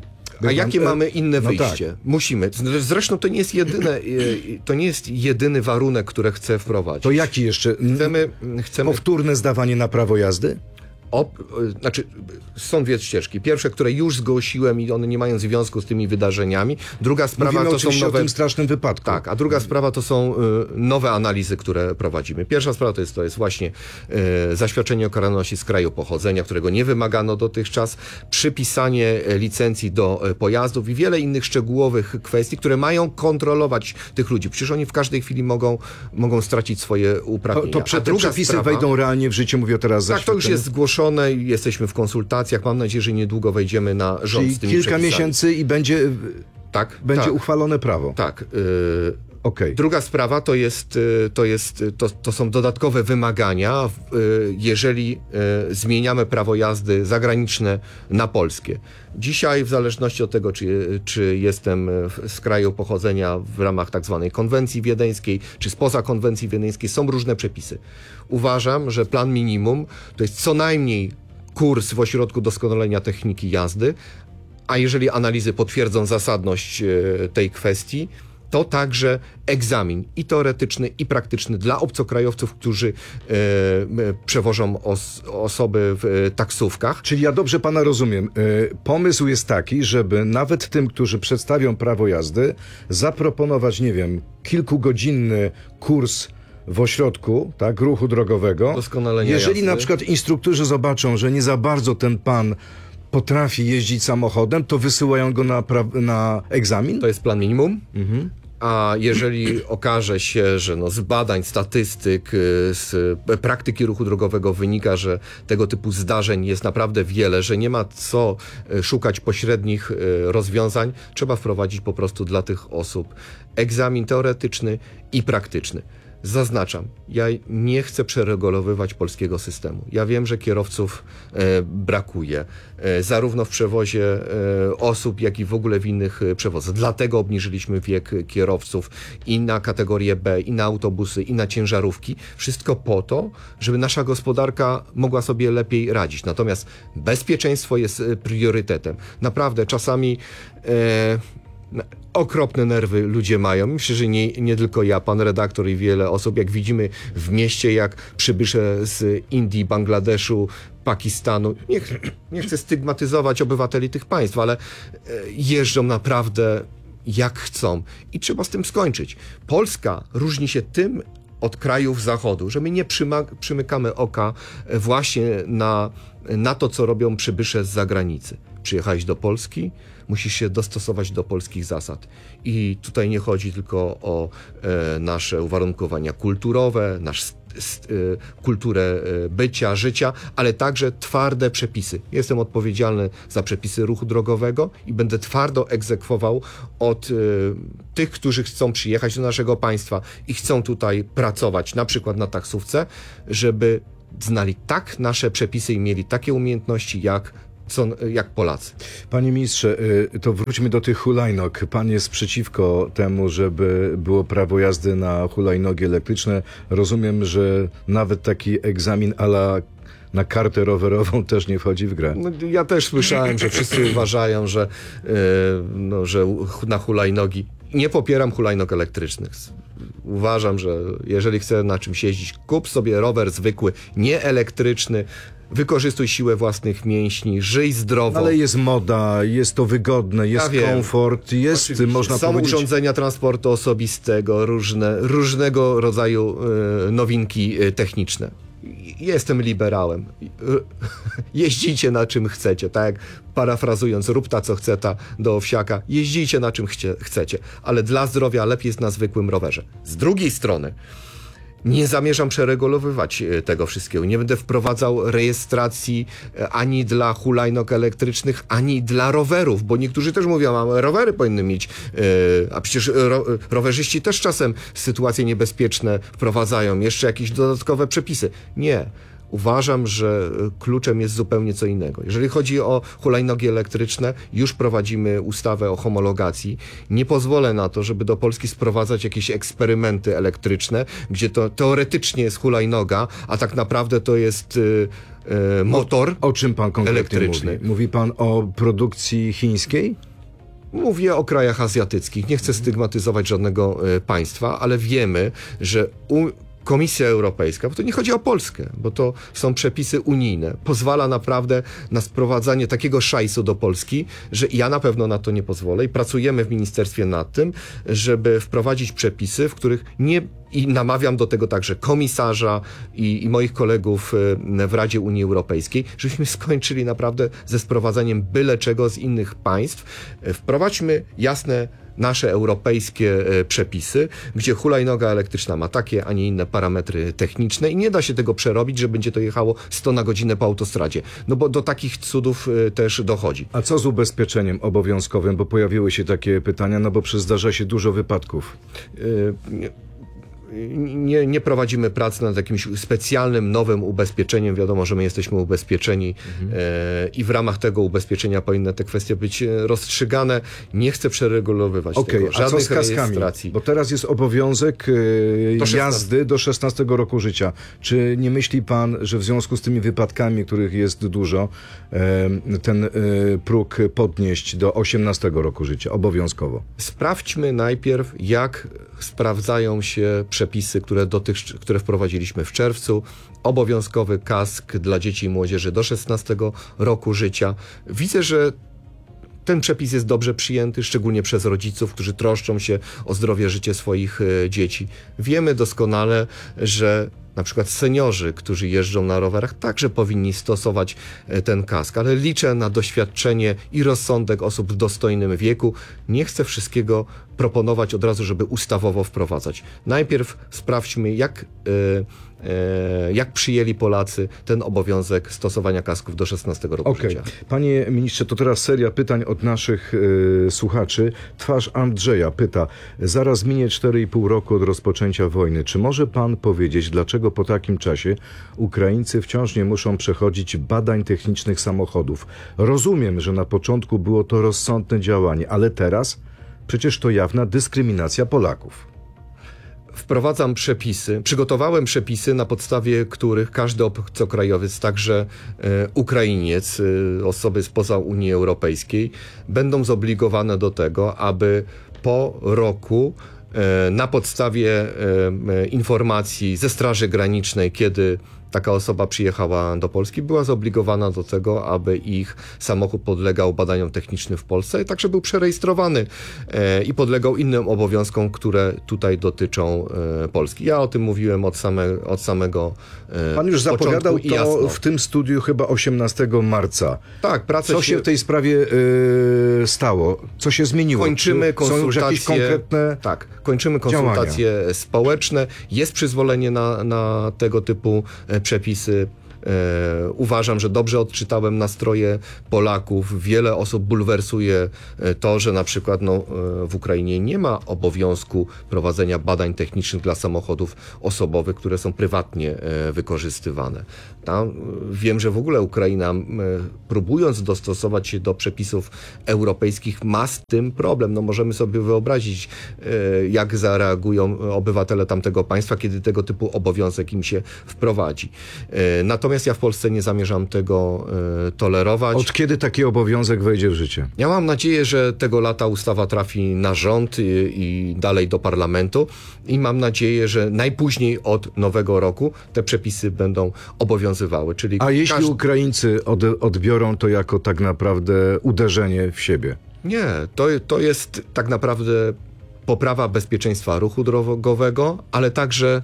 A jakie mamy inne no wyjście? Tak. Musimy. Zresztą to nie jest jedyne, to nie jest jedyny warunek, który chcę wprowadzić. To jaki jeszcze? Chcemy, chcemy... Powtórne zdawanie na prawo jazdy? O, znaczy, są dwie ścieżki. Pierwsze, które już zgłosiłem i one nie mają związku z tymi wydarzeniami. Druga sprawa Mówimy to są nowe... o tym strasznym wypadku. Tak, a druga sprawa to są y, nowe analizy, które prowadzimy. Pierwsza sprawa to jest, to jest właśnie y, zaświadczenie o karalności z kraju pochodzenia, którego nie wymagano dotychczas, przypisanie licencji do y, pojazdów i wiele innych szczegółowych kwestii, które mają kontrolować tych ludzi. Przecież oni w każdej chwili mogą, mogą stracić swoje uprawnienia. To, to prze, a te druga przepisy sprawa, wejdą realnie w życie, mówię teraz tak, to już jest zgłoszone i jesteśmy w konsultacjach. Mam nadzieję, że niedługo wejdziemy na rząd Czyli z tymi kilka przepisami. miesięcy i będzie, tak, będzie tak. uchwalone prawo. Tak. Yy, okay. Druga sprawa to jest, to, jest to, to są dodatkowe wymagania, yy, jeżeli yy, zmieniamy prawo jazdy zagraniczne na polskie. Dzisiaj w zależności od tego, czy, czy jestem z kraju pochodzenia w ramach tak zwanej konwencji wiedeńskiej, czy spoza konwencji wiedeńskiej, są różne przepisy. Uważam, że plan minimum to jest co najmniej kurs w ośrodku doskonalenia techniki jazdy, a jeżeli analizy potwierdzą zasadność tej kwestii, to także egzamin i teoretyczny, i praktyczny dla obcokrajowców, którzy e, przewożą os, osoby w e, taksówkach. Czyli ja dobrze pana rozumiem. E, pomysł jest taki, żeby nawet tym, którzy przedstawią prawo jazdy, zaproponować, nie wiem, kilkugodzinny kurs w ośrodku, tak, ruchu drogowego. Doskonalenia Jeżeli jazdy. na przykład instruktorzy zobaczą, że nie za bardzo ten pan potrafi jeździć samochodem, to wysyłają go na, pra- na egzamin? To jest plan minimum. Mhm. A jeżeli okaże się, że no z badań, statystyk, z praktyki ruchu drogowego wynika, że tego typu zdarzeń jest naprawdę wiele, że nie ma co szukać pośrednich rozwiązań, trzeba wprowadzić po prostu dla tych osób egzamin teoretyczny i praktyczny. Zaznaczam, ja nie chcę przeregulowywać polskiego systemu. Ja wiem, że kierowców e, brakuje, e, zarówno w przewozie e, osób, jak i w ogóle w innych e, przewozach. Dlatego obniżyliśmy wiek kierowców i na kategorię B, i na autobusy, i na ciężarówki. Wszystko po to, żeby nasza gospodarka mogła sobie lepiej radzić. Natomiast bezpieczeństwo jest priorytetem. Naprawdę, czasami... E, okropne nerwy ludzie mają. Myślę, że nie, nie tylko ja, pan redaktor i wiele osób, jak widzimy w mieście, jak przybysze z Indii, Bangladeszu, Pakistanu, nie, nie chcę stygmatyzować obywateli tych państw, ale jeżdżą naprawdę jak chcą i trzeba z tym skończyć. Polska różni się tym od krajów zachodu, że my nie przyma- przymykamy oka właśnie na, na to, co robią przybysze z zagranicy. Przyjechałeś do Polski, musisz się dostosować do polskich zasad. I tutaj nie chodzi tylko o e, nasze uwarunkowania kulturowe, nasz st- st- e, kulturę e, bycia, życia, ale także twarde przepisy. Jestem odpowiedzialny za przepisy ruchu drogowego i będę twardo egzekwował od e, tych, którzy chcą przyjechać do naszego państwa i chcą tutaj pracować, na przykład na taksówce, żeby znali tak nasze przepisy i mieli takie umiejętności, jak Co, jak Polacy. Panie ministrze, to wróćmy do tych hulajnóg. Pan jest przeciwko temu, żeby było prawo jazdy na hulajnogi elektryczne. Rozumiem, że nawet taki egzamin a la na kartę rowerową też nie wchodzi w grę. No, ja też słyszałem, że wszyscy uważają, że, yy, no, że na hulajnogi. Nie popieram hulajnog elektrycznych. Uważam, że jeżeli chcę na czymś jeździć, kup sobie rower zwykły, nie elektryczny. Wykorzystuj siłę własnych mięśni, żyj zdrowo. Ale jest moda, jest to wygodne, jest ja komfort, jest, Oczywiście. można Są powiedzieć... urządzenia transportu osobistego, różne, różnego rodzaju y, nowinki y, techniczne. Jestem liberałem. Jeździcie na czym chcecie, tak jak parafrazując, rób ta co chce ta do owsiaka. Jeździcie na czym chcie, chcecie, ale dla zdrowia lepiej jest na zwykłym rowerze. Z drugiej strony nie zamierzam przeregulowywać tego wszystkiego. Nie będę wprowadzał rejestracji ani dla hulajnog elektrycznych, ani dla rowerów, bo niektórzy też mówią, a rowery powinny mieć, a przecież ro, rowerzyści też czasem sytuacje niebezpieczne wprowadzają, jeszcze jakieś dodatkowe przepisy. Nie. Uważam, że kluczem jest zupełnie co innego. Jeżeli chodzi o hulajnogi elektryczne, już prowadzimy ustawę o homologacji. Nie pozwolę na to, żeby do Polski sprowadzać jakieś eksperymenty elektryczne, gdzie to teoretycznie jest hulajnoga, a tak naprawdę to jest y, y, motor O, o czym pan konkretnie elektryczny. mówi? Mówi pan o produkcji chińskiej? Mówię o krajach azjatyckich. Nie chcę stygmatyzować żadnego y, państwa, ale wiemy, że u, Komisja Europejska, bo to nie chodzi o Polskę, bo to są przepisy unijne, pozwala naprawdę na sprowadzanie takiego szajsu do Polski, że ja na pewno na to nie pozwolę i pracujemy w ministerstwie nad tym, żeby wprowadzić przepisy, w których nie, i namawiam do tego także komisarza i, i moich kolegów w Radzie Unii Europejskiej, żebyśmy skończyli naprawdę ze sprowadzaniem byle czego z innych państw. Wprowadźmy jasne nasze europejskie e, przepisy, gdzie hulajnoga elektryczna ma takie, a nie inne parametry techniczne i nie da się tego przerobić, że będzie to jechało sto na godzinę po autostradzie. No bo do takich cudów e, też dochodzi. A co z ubezpieczeniem obowiązkowym? Bo pojawiły się takie pytania, no bo przecież zdarza się dużo wypadków. E, nie. Nie, nie prowadzimy pracy nad jakimś specjalnym, nowym ubezpieczeniem. Wiadomo, że my jesteśmy ubezpieczeni mhm. e, i w ramach tego ubezpieczenia powinny te kwestie być rozstrzygane. Nie chcę przeregulowywać okay, tego. Żadnych a co z kaskami? rejestracji. Bo teraz jest obowiązek e, do jazdy do szesnastego roku życia. Czy nie myśli pan, że w związku z tymi wypadkami, których jest dużo, e, ten e, próg podnieść do osiemnastego roku życia obowiązkowo? Sprawdźmy najpierw, jak sprawdzają się przepisy, które, dotycz, które wprowadziliśmy w czerwcu. Obowiązkowy kask dla dzieci i młodzieży do szesnastego roku życia. Widzę, że ten przepis jest dobrze przyjęty, szczególnie przez rodziców, którzy troszczą się o zdrowie, życie swoich e, dzieci. Wiemy doskonale, że na przykład seniorzy, którzy jeżdżą na rowerach, także powinni stosować ten kask, ale liczę na doświadczenie i rozsądek osób w dostojnym wieku. Nie chcę wszystkiego proponować od razu, żeby ustawowo wprowadzać. Najpierw sprawdźmy, jak, e, e, jak przyjęli Polacy ten obowiązek stosowania kasków do szesnastego roku okay. życia. Panie ministrze, to teraz seria pytań od naszych e, słuchaczy. Twarz Andrzeja pyta, zaraz minie cztery i pół roku od rozpoczęcia wojny. Czy może pan powiedzieć, dlaczego po takim czasie Ukraińcy wciąż nie muszą przechodzić badań technicznych samochodów? Rozumiem, że na początku było to rozsądne działanie, ale teraz przecież to jawna dyskryminacja Polaków. Wprowadzam przepisy, przygotowałem przepisy, na podstawie których każdy obcokrajowiec, także e, Ukrainiec, e, osoby spoza Unii Europejskiej, będą zobligowane do tego, aby po roku e, na podstawie e, informacji ze Straży Granicznej, kiedy taka osoba przyjechała do Polski, była zobligowana do tego, aby ich samochód podlegał badaniom technicznym w Polsce i także był przerejestrowany e, i podlegał innym obowiązkom, które tutaj dotyczą e, Polski. Ja o tym mówiłem od, same, od samego e, Pan już zapowiadał i to jasno. w tym studiu chyba osiemnastego marca. Tak, pracę Co się w tej sprawie e, stało? Co się zmieniło? Kończymy Czy konsultacje. Są już jakieś konkretne Tak, kończymy konsultacje działania. społeczne. Jest przyzwolenie na, na tego typu przepisy. E, uważam, że dobrze odczytałem nastroje Polaków. Wiele osób bulwersuje to, że na przykład no, w Ukrainie nie ma obowiązku prowadzenia badań technicznych dla samochodów osobowych, które są prywatnie e, wykorzystywane. Tam, wiem, że w ogóle Ukraina, e, próbując dostosować się do przepisów europejskich, ma z tym problem. No, możemy sobie wyobrazić, e, jak zareagują obywatele tamtego państwa, kiedy tego typu obowiązek im się wprowadzi. E, natomiast Natomiast ja w Polsce nie zamierzam tego e, tolerować. Od kiedy taki obowiązek wejdzie w życie? Ja mam nadzieję, że tego lata ustawa trafi na rząd i, i dalej do parlamentu i mam nadzieję, że najpóźniej od nowego roku te przepisy będą obowiązywały. Czyli A jeśli każdy... Ukraińcy od, odbiorą to jako tak naprawdę uderzenie w siebie? Nie, to, to jest tak naprawdę poprawa bezpieczeństwa ruchu drogowego, ale także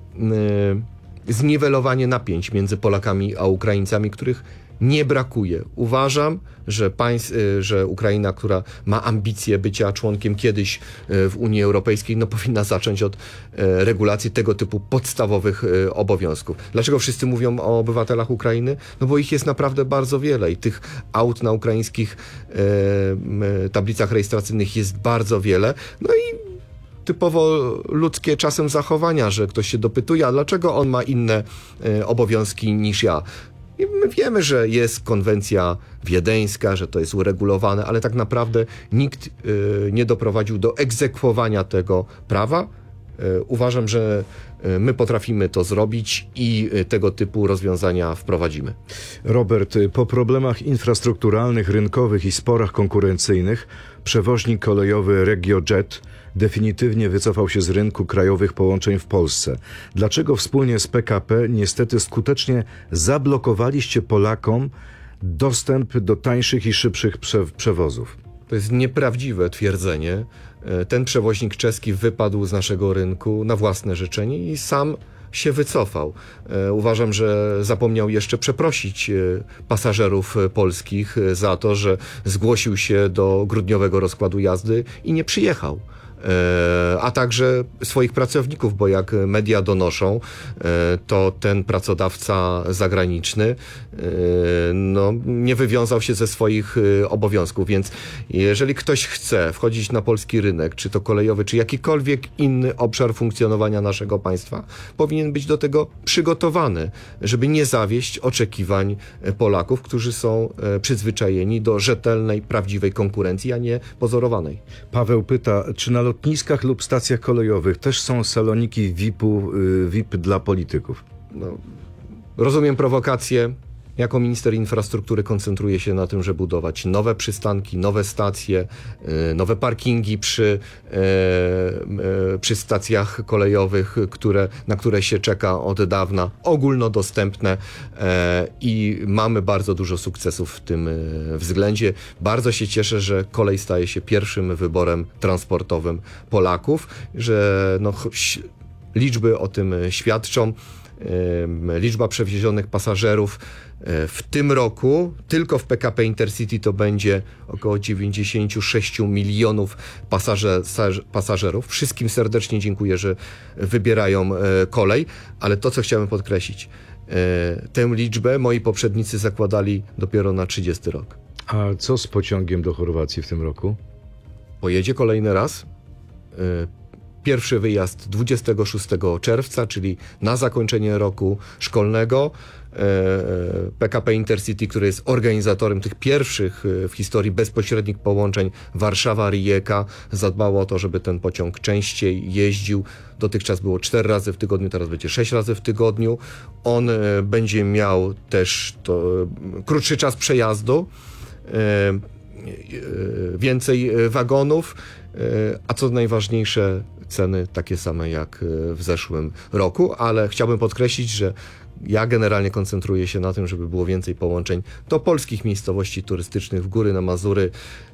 yy, zniwelowanie napięć między Polakami a Ukraińcami, których nie brakuje. Uważam, że, państw, że Ukraina, która ma ambicje bycia członkiem kiedyś w Unii Europejskiej, no powinna zacząć od regulacji tego typu podstawowych obowiązków. Dlaczego wszyscy mówią o obywatelach Ukrainy? No bo ich jest naprawdę bardzo wiele i tych aut na ukraińskich tablicach rejestracyjnych jest bardzo wiele. No i typowo ludzkie czasem zachowania, że ktoś się dopytuje, a dlaczego on ma inne obowiązki niż ja? I my wiemy, że jest konwencja wiedeńska, że to jest uregulowane, ale tak naprawdę nikt y, nie doprowadził do egzekwowania tego prawa. Y, uważam, że y, my potrafimy to zrobić i y, tego typu rozwiązania wprowadzimy. Robert, po problemach infrastrukturalnych, rynkowych i sporach konkurencyjnych przewoźnik kolejowy RegioJet definitywnie wycofał się z rynku krajowych połączeń w Polsce. Dlaczego wspólnie z P K P niestety skutecznie zablokowaliście Polakom dostęp do tańszych i szybszych prze- przewozów? To jest nieprawdziwe twierdzenie. Ten przewoźnik czeski wypadł z naszego rynku na własne życzenie i sam się wycofał. Uważam, że zapomniał jeszcze przeprosić pasażerów polskich za to, że zgłosił się do grudniowego rozkładu jazdy i nie przyjechał. A także swoich pracowników, bo jak media donoszą, to ten pracodawca zagraniczny no, nie wywiązał się ze swoich obowiązków, więc jeżeli ktoś chce wchodzić na polski rynek, czy to kolejowy, czy jakikolwiek inny obszar funkcjonowania naszego państwa, powinien być do tego przygotowany, żeby nie zawieść oczekiwań Polaków, którzy są przyzwyczajeni do rzetelnej, prawdziwej konkurencji, a nie pozorowanej. Paweł pyta, czy na lotniskach lub stacjach kolejowych też są saloniki V I P-u, V I P dla polityków? No, rozumiem prowokację. Jako minister infrastruktury koncentruję się na tym, żeby budować nowe przystanki, nowe stacje, nowe parkingi przy, przy stacjach kolejowych, które, na które się czeka od dawna, ogólnodostępne i mamy bardzo dużo sukcesów w tym względzie. Bardzo się cieszę, że kolej staje się pierwszym wyborem transportowym Polaków, że no, liczby o tym świadczą. Liczba przewiezionych pasażerów w tym roku tylko w P K P Intercity to będzie około dziewięćdziesiąt sześć milionów pasażer, pasażerów. Wszystkim serdecznie dziękuję, że wybierają kolej, ale to, co chciałem podkreślić, tę liczbę moi poprzednicy zakładali dopiero na trzydziesty rok. A co z pociągiem do Chorwacji w tym roku? Pojedzie kolejny raz. Pierwszy wyjazd dwudziestego szóstego czerwca, czyli na zakończenie roku szkolnego. P K P Intercity, który jest organizatorem tych pierwszych w historii bezpośrednich połączeń Warszawa-Rijeka, zadbało o to, żeby ten pociąg częściej jeździł. Dotychczas było cztery razy w tygodniu, teraz będzie sześć razy w tygodniu. On będzie miał też to, krótszy czas przejazdu, więcej wagonów, a co najważniejsze, ceny takie same jak w zeszłym roku, ale chciałbym podkreślić, że ja generalnie koncentruję się na tym, żeby było więcej połączeń do polskich miejscowości turystycznych, w góry, na Mazury,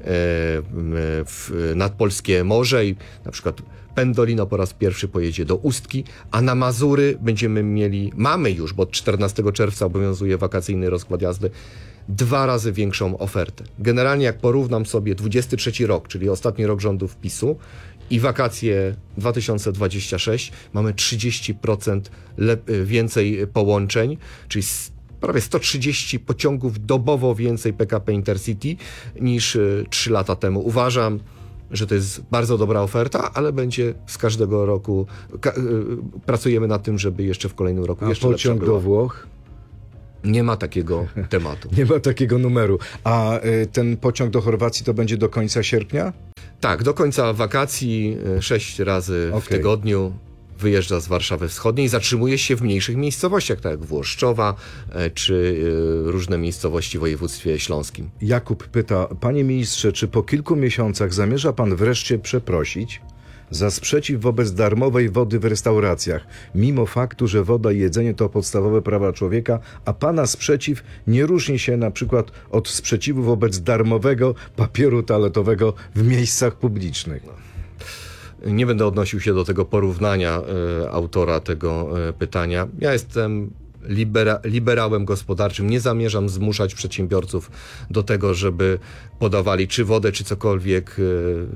w nadpolskie morze i na przykład Pendolino po raz pierwszy pojedzie do Ustki, a na Mazury będziemy mieli, mamy już, bo od czternastego czerwca obowiązuje wakacyjny rozkład jazdy, dwa razy większą ofertę. Generalnie jak porównam sobie dwudziesty trzeci rok, czyli ostatni rok rządów PiSu i wakacje dwa tysiące dwudziesty trzeci, mamy trzydzieści procent lep- więcej połączeń, czyli prawie sto trzydzieści pociągów dobowo więcej P K P Intercity niż trzy lata temu. Uważam, że to jest bardzo dobra oferta, ale będzie z każdego roku, ka- pracujemy nad tym, żeby jeszcze w kolejnym roku A jeszcze pociąg do Włoch? Nie ma takiego tematu. Nie ma takiego numeru. A y, ten pociąg do Chorwacji to będzie do końca sierpnia? Tak, do końca wakacji, sześć razy okay. w tygodniu. wyjeżdża z Warszawy Wschodniej, zatrzymuje się w mniejszych miejscowościach, tak jak Włoszczowa e, czy e, różne miejscowości w województwie śląskim. Jakub pyta, panie ministrze, czy po kilku miesiącach zamierza pan wreszcie przeprosić za sprzeciw wobec darmowej wody w restauracjach, mimo faktu, że woda i jedzenie to podstawowe prawa człowieka, a pana sprzeciw nie różni się na przykład od sprzeciwu wobec darmowego papieru toaletowego w miejscach publicznych? Nie będę odnosił się do tego porównania e, autora tego e, pytania. Ja jestem libera, liberałem gospodarczym. Nie zamierzam zmuszać przedsiębiorców do tego, żeby podawali czy wodę, czy cokolwiek e,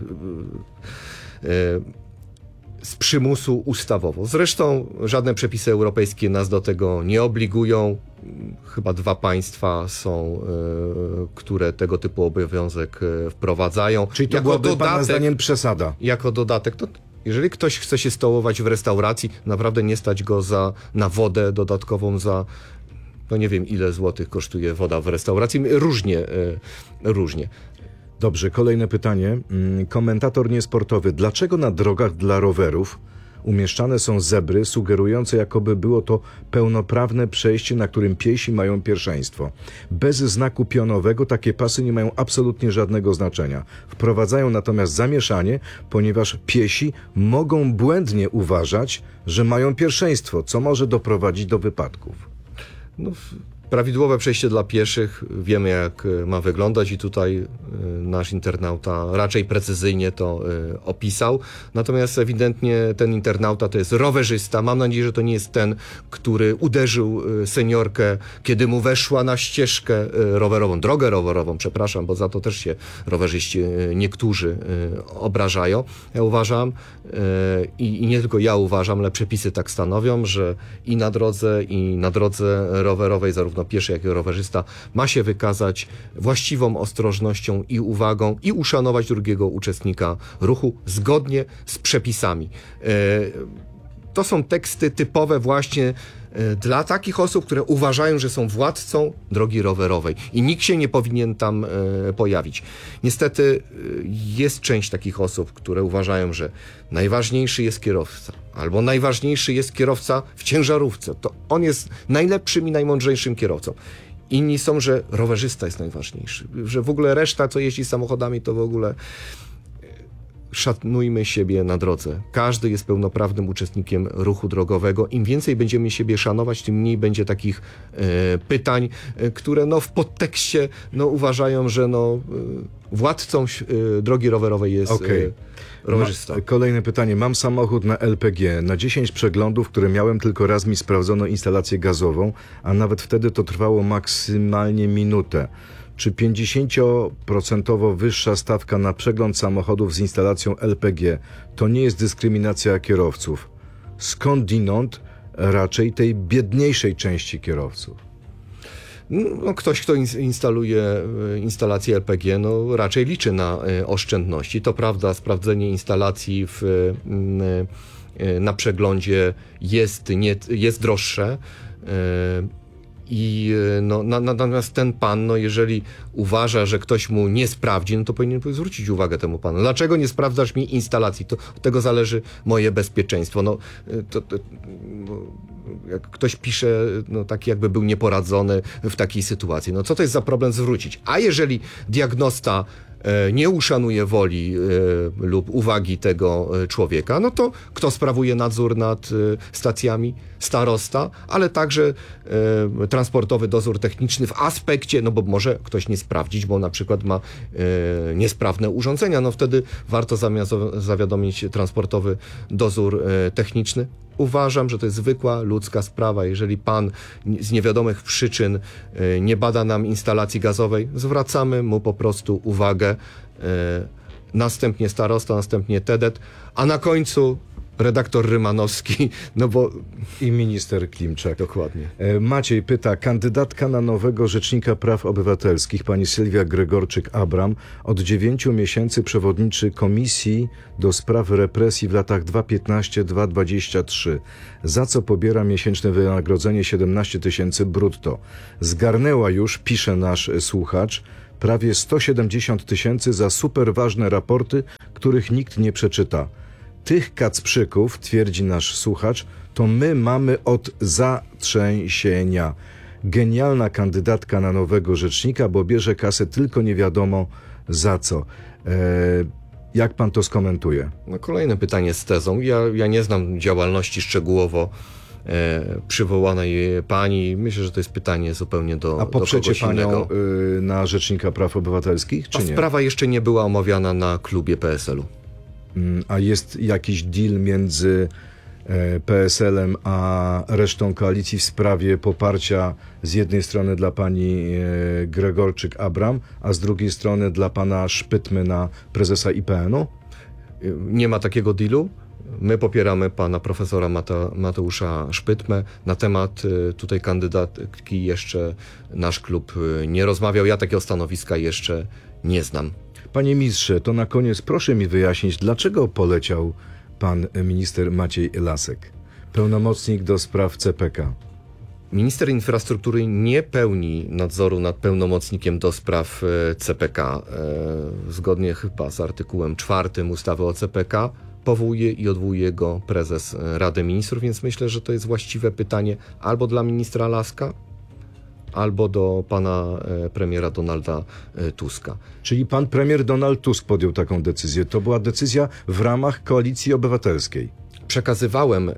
e, z przymusu ustawowo. Zresztą żadne przepisy europejskie nas do tego nie obligują. Chyba dwa państwa są, e, które tego typu obowiązek e, wprowadzają. Czyli to jako byłaby dodatek, pana zdaniem przesada? Jako dodatek, to jeżeli ktoś chce się stołować w restauracji, naprawdę nie stać go za, na wodę dodatkową za, no nie wiem ile złotych kosztuje woda w restauracji. Różnie, e, różnie. Dobrze, kolejne pytanie. Komentator niesportowy. Dlaczego na drogach dla rowerów umieszczane są zebry sugerujące, jakoby było to pełnoprawne przejście, na którym piesi mają pierwszeństwo? Bez znaku pionowego takie pasy nie mają absolutnie żadnego znaczenia. Wprowadzają natomiast zamieszanie, ponieważ piesi mogą błędnie uważać, że mają pierwszeństwo, co może doprowadzić do wypadków. No, prawidłowe przejście dla pieszych, wiemy jak ma wyglądać i tutaj y, nasz internauta raczej precyzyjnie to y, opisał. Natomiast ewidentnie ten internauta to jest rowerzysta. Mam nadzieję, że to nie jest ten, który uderzył y, seniorkę, kiedy mu weszła na ścieżkę y, rowerową, drogę rowerową, przepraszam, bo za to też się rowerzyści y, niektórzy y, obrażają. Ja uważam y, i nie tylko ja uważam, ale przepisy tak stanowią, że i na drodze, i na drodze rowerowej zarówno pieszy, jak i rowerzysta ma się wykazać właściwą ostrożnością i uwagą i uszanować drugiego uczestnika ruchu zgodnie z przepisami. To są teksty typowe właśnie dla takich osób, które uważają, że są władcą drogi rowerowej i nikt się nie powinien tam pojawić. Niestety jest część takich osób, które uważają, że najważniejszy jest kierowca albo najważniejszy jest kierowca w ciężarówce. To on jest najlepszym i najmądrzejszym kierowcą. Inni są, że rowerzysta jest najważniejszy, że w ogóle reszta, co jeździ samochodami, to w ogóle szanujmy siebie na drodze. Każdy jest pełnoprawnym uczestnikiem ruchu drogowego. Im więcej będziemy siebie szanować, tym mniej będzie takich e, pytań, e, które no, w podtekście no, uważają, że no, e, władcą e, drogi rowerowej jest okay. e, rowerzysta. Ma, kolejne pytanie. Mam samochód na L P G. Na dziesięć przeglądów, które miałem, tylko raz mi sprawdzono instalację gazową, a nawet wtedy to trwało maksymalnie minutę. Czy pięćdziesięcioprocentowo wyższa stawka na przegląd samochodów z instalacją L P G to nie jest dyskryminacja kierowców? Skądinąd raczej tej biedniejszej części kierowców? No, ktoś, kto instaluje instalację L P G, no, raczej liczy na oszczędności. To prawda, sprawdzenie instalacji w, na przeglądzie jest, nie, jest droższe. I no, na, natomiast ten pan, no, jeżeli uważa, że ktoś mu nie sprawdzi, no to powinien zwrócić uwagę temu panu. Dlaczego nie sprawdzasz mi instalacji? To od tego zależy moje bezpieczeństwo. No, to, to, no, jak ktoś pisze, no, tak jakby był nieporadzony w takiej sytuacji. No co to jest za problem zwrócić? A jeżeli diagnosta nie uszanuje woli e, lub uwagi tego człowieka, no to kto sprawuje nadzór nad e, stacjami? Starosta, ale także e, transportowy dozór techniczny w aspekcie, no bo może ktoś nie sprawdzić, bo na przykład ma e, niesprawne urządzenia, no wtedy warto zamiast zawiadomić transportowy dozór e, techniczny. Uważam, że to jest zwykła ludzka sprawa. Jeżeli pan z niewiadomych przyczyn e, nie bada nam instalacji gazowej, zwracamy mu po prostu uwagę. E, następnie starosta, następnie T D E T, a na końcu redaktor Rymanowski, no bo... I minister Klimczak. Dokładnie. Maciej pyta, kandydatka na nowego Rzecznika Praw Obywatelskich, pani Sylwia Gregorczyk-Abram, od dziewięciu miesięcy przewodniczy Komisji do Spraw Represji w latach dwa tysiące piętnasty do dwa tysiące dwudziestego trzeciego, za co pobiera miesięczne wynagrodzenie siedemnaście tysięcy brutto. Zgarnęła już, pisze nasz słuchacz, prawie sto siedemdziesiąt tysięcy za super ważne raporty, których nikt nie przeczyta. tych kacprzyków, twierdzi nasz słuchacz, to my mamy od zatrzęsienia. Genialna kandydatka na nowego rzecznika, bo bierze kasę tylko nie wiadomo za co. E, jak pan to skomentuje? No, kolejne pytanie z tezą. Ja, ja nie znam działalności szczegółowo e, przywołanej pani. Myślę, że to jest pytanie zupełnie do, A poprzecie do kogoś innego. panią y, na Rzecznika Praw Obywatelskich, czy A nie? sprawa jeszcze nie była omawiana na klubie P S L u. Mm, A jest jakiś deal między e, P S L-em a resztą koalicji w sprawie poparcia z jednej strony dla pani e, Gregorczyk-Abram, a z drugiej strony dla pana Szpytmy na prezesa I P N u? Nie ma takiego dealu. My popieramy pana profesora Mate, Mateusza Szpytmę. Na temat y, tutaj kandydatki jeszcze nasz klub y, nie rozmawiał. Ja takiego stanowiska jeszcze nie znam. Panie ministrze, to na koniec proszę mi wyjaśnić, dlaczego poleciał pan minister Maciej Lasek, pełnomocnik do spraw C P K? Minister infrastruktury nie pełni nadzoru nad pełnomocnikiem do spraw e, C P K. E, zgodnie chyba z artykułem czwartym ustawy o C P K powołuje i odwołuje go prezes Rady Ministrów, więc myślę, że to jest właściwe pytanie albo dla ministra Laska, albo do pana e, premiera Donalda e, Tuska. Czyli pan premier Donald Tusk podjął taką decyzję. To była decyzja w ramach Koalicji Obywatelskiej. Przekazywałem e,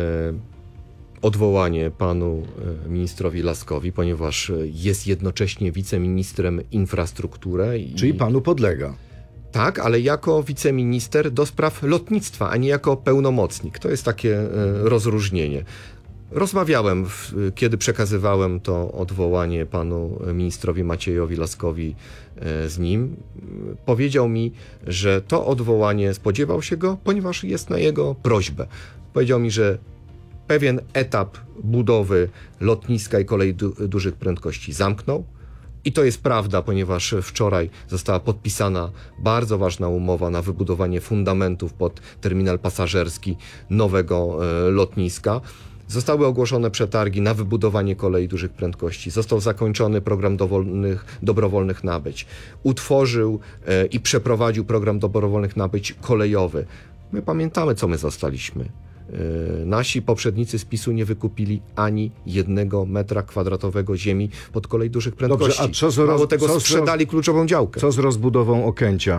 odwołanie panu e, ministrowi Laskowi, ponieważ jest jednocześnie wiceministrem infrastruktury. I... Czyli panu podlega. Tak, ale jako wiceminister do spraw lotnictwa, a nie jako pełnomocnik. To jest takie e, rozróżnienie. Rozmawiałem, w, kiedy przekazywałem to odwołanie panu ministrowi Maciejowi Laskowi e, z nim. Powiedział mi, że to odwołanie spodziewał się go, ponieważ jest na jego prośbę. Powiedział mi, że pewien etap budowy lotniska i kolei du- dużych prędkości zamknął. I to jest prawda, ponieważ wczoraj została podpisana bardzo ważna umowa na wybudowanie fundamentów pod terminal pasażerski nowego e, lotniska. Zostały ogłoszone przetargi na wybudowanie kolei dużych prędkości. Został zakończony program dowolnych, dobrowolnych nabyć. Utworzył e, i przeprowadził program dobrowolnych nabyć kolejowy. My pamiętamy, co my zostaliśmy. E, nasi poprzednicy z PiSu nie wykupili ani jednego metra kwadratowego ziemi pod kolej dużych prędkości. Dobrze, a co z roz... Mało tego, co z sprzedali roz... kluczową działkę. Co z rozbudową Okęcia?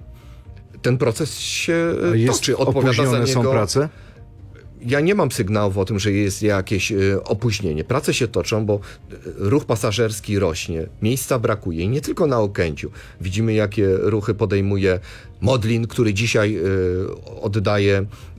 Ten proces się A jest toczy. Odpowiada za niego. są prace? Ja nie mam sygnałów o tym, że jest jakieś y, opóźnienie. Prace się toczą, bo ruch pasażerski rośnie, miejsca brakuje i nie tylko na Okęciu. Widzimy, jakie ruchy podejmuje Modlin, który dzisiaj y, oddaje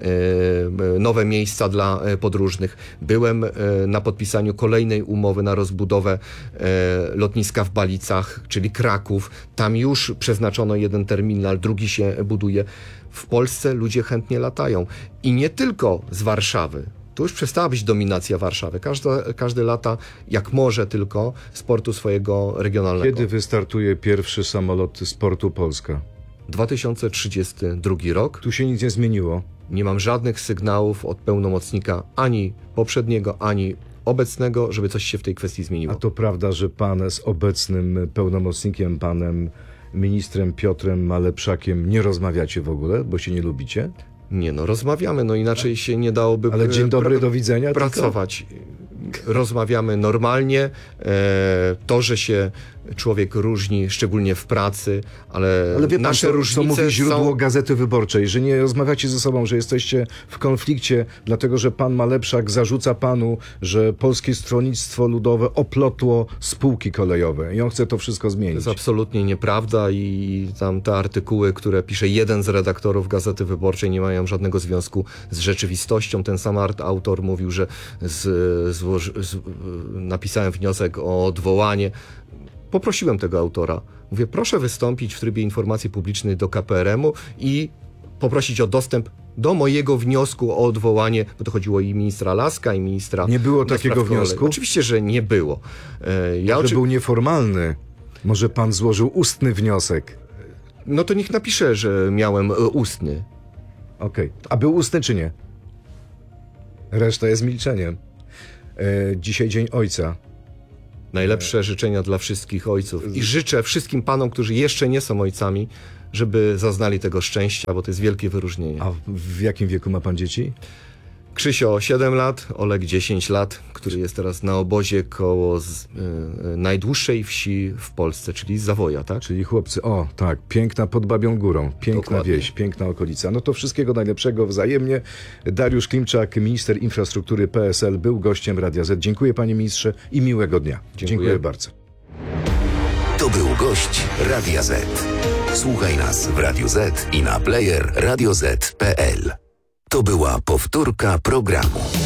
y, nowe miejsca dla y, podróżnych. Byłem y, na podpisaniu kolejnej umowy na rozbudowę y, lotniska w Balicach, czyli Kraków. Tam już przeznaczono jeden terminal, drugi się buduje. W Polsce ludzie chętnie latają. I nie tylko z Warszawy. Tu już przestała być dominacja Warszawy. Każdy, każdy lata jak może tylko z portu swojego regionalnego. Kiedy wystartuje pierwszy samolot z portu Polska? dwa tysiące trzydziesty drugi rok. Tu się nic nie zmieniło. Nie mam żadnych sygnałów od pełnomocnika ani poprzedniego, ani obecnego, żeby coś się w tej kwestii zmieniło. A to prawda, że pan z obecnym pełnomocnikiem, panem ministrem Piotrem Malepszakiem nie rozmawiacie w ogóle, bo się nie lubicie? Nie no, rozmawiamy, no inaczej się nie dałoby Ale dzień dobry, pra- do widzenia. pracować. Tylko? Rozmawiamy normalnie. E, to, że się człowiek różni, szczególnie w pracy, ale, Ale wie pan, nasze co, różnice co mówi źródło są... Gazety Wyborczej, że nie rozmawiacie ze sobą, że jesteście w konflikcie, dlatego że pan Malepszak zarzuca panu, że Polskie Stronnictwo Ludowe oplotło spółki kolejowe i on chce to wszystko To zmienić. jest absolutnie nieprawda i tam te artykuły, które pisze jeden z redaktorów Gazety Wyborczej, nie mają żadnego związku z rzeczywistością. Ten sam autor mówił, że z, złoży, z, napisałem wniosek o odwołanie. Poprosiłem tego autora. Mówię, proszę wystąpić w trybie informacji publicznej do K P R M u i poprosić o dostęp do mojego wniosku o odwołanie, bo to chodziło i ministra Laska, i ministra... Nie było do takiego spraw kolei. wniosku? Oczywiście, że nie było. E, ja Może oczy... był nieformalny. Może pan złożył ustny wniosek. No to niech napisze, że miałem e, ustny. Okej. Okay. A był ustny czy nie? Reszta jest milczeniem. E, dzisiaj Dzień Ojca. Najlepsze życzenia dla wszystkich ojców. I życzę wszystkim panom, którzy jeszcze nie są ojcami, żeby zaznali tego szczęścia, bo to jest wielkie wyróżnienie. A w jakim wieku ma pan dzieci? Krzysio siedem lat, Olek dziesięć lat, który jest teraz na obozie koło z, y, y, najdłuższej wsi w Polsce, czyli Zawoja, tak? Czyli chłopcy, o tak, piękna pod Babią Górą, piękna Dokładnie. wieś, piękna okolica. No to wszystkiego najlepszego wzajemnie. Dariusz Klimczak, minister infrastruktury P S L, był gościem Radia Z. Dziękuję panie ministrze i miłego dnia. Dziękuję, Dziękuję bardzo. To był gość Radia Z. Słuchaj nas w Radio Z i na player radio zet kropka pe el. To była powtórka programu.